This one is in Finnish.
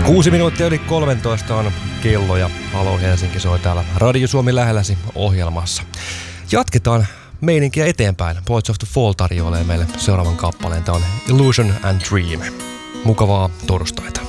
6 minuuttia yli 13 on kello ja Halo Helsinki soi täällä Radio Suomi lähelläsi ohjelmassa. Jatketaan meininkiä eteenpäin. Poets of the Fall tarjoilee meille seuraavan kappaleen. Tämä on Illusion and Dream. Mukavaa torstaita.